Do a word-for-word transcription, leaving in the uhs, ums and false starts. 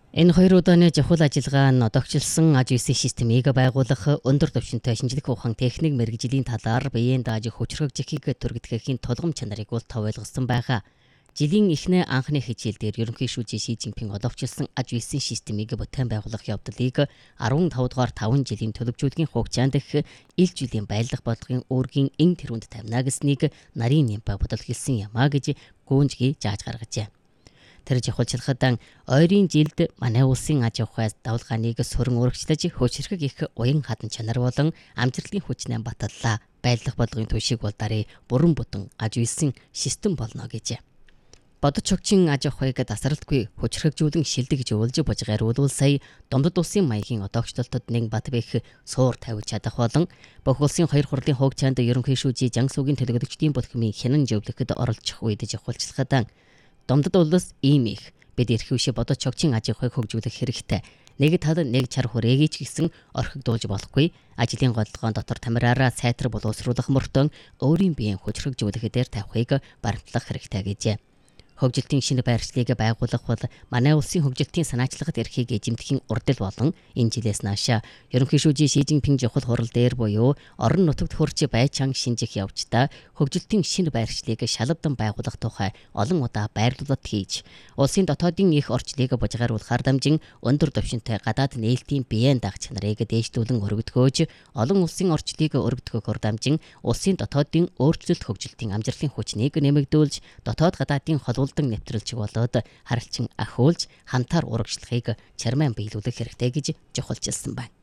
Энэ хоёр удааны жавхал ажиллагаа нь одоогчлсон аж үйлсийн системийг байгуулах, өндөр түвшинтэй шинжлэх ухаан техник мэргэжлийн талаар биеийн дааж хүчрхэгжихийг түргэтгэхийн тулгам чанарыг бол тав ойлгосон байгаа. Жилийн эхнээ анхны хичээл дээр ерөнхий шүүжийн Ши Цзиньпин одоогчлсон аж үйлсийн системийг бүтээн байгуулах явдлыг арван тав дугаар таван жилийн төлөвлөжүүлгийн хугацаанд их ил жилийн баялаг бодлогын үүргийн эн тэрүүнд тавина гэснийг нарийн нямба бодол хэлсэн юмаа гэж гүнжгий зааж гаргажээ. Тэр жавхалчилгадан ойрын жилд манай улсын аж ахуй давлгааныг сөрөн өргөжлөж хөшрөхөг их уян хадан чанар болон амжилтын хүчнээ баталлаа. Баялаг бодлогын түвшиг бол дарыг бүрэн бүтэн аж үйлсийн систем болно гэж. Бодож чогчин аж ахуйг тасралтгүй хөчрхэгжүүлэн шилдэг гэж өвлж бож гаруул сая Домдод улсын маягийн одоогчлолтод нэг бат бэх суур тавьж чадах болон бүх улсын хоёр хурлын хугацаанд ерөнхий шүүжийн Жансуугийн төлөөлөгчдийн бүлхмийн хянан зөвлөхөд оролцох үед жавхалчилгадан Домдод улс ийм их бид эрхвшээ бодож чогчин аж ахуйг хөгжүүлэх хэрэгтэй. Нэг тал нэг чар хүрээгээ ч гэсэн орхигдуулж болохгүй. Ажлын голлогоон дотор тамираараа сайтар боловсруулах мөртөө өөрийн биеийн хүчрхэгжүүлэх дээр тавихыг баримтлах хэрэгтэй гэжээ. Хөгжилтийн шинэ байршлыг байгуулах бол манай улсын хөгжилтийн санаачлагад эрхийг эзэмдэхийн урдл болон энэ жилээс наашаа ерөнхий шүүжийн Ши Цзиньпин жавхал хурал дээр буюу орон нутагт хурж байчаан шинжих явцдаа хөгжилтийн шинэ байршлыг шалгавдан байгуулах тухай олон удаа байрлуулалт хийж улсын дотоодын их орчлыг бужгааруулахаар дамжин өндөр түвшинтэй гадаад нээлтийн биеийн даах чанарыг дээшлүүлэн өргөдгөөж олон улсын орчлыг өргөдгөхөөр дамжин улсын дотоодын өөрчлөлт хөгжилтийн амжилтын хүчнийг нэмэгдүүлж дотоод гадаадын холбоо нэвтрүүлж болоод харилцан ахиулж хамтаар урагшлахыг чармаан биелүүлэх хэрэгтэй гэж жохолжилсан байна.